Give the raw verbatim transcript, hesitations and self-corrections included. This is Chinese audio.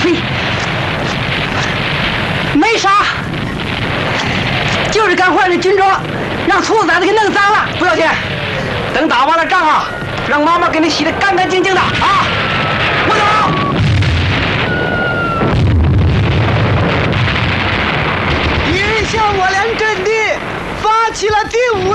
没没啥，就是干坏了军装，让厨子咋的给弄脏了，不要钱。等打完了仗啊，让妈妈给你洗得干干净净的啊！我走。敌人向我连阵地发起了第五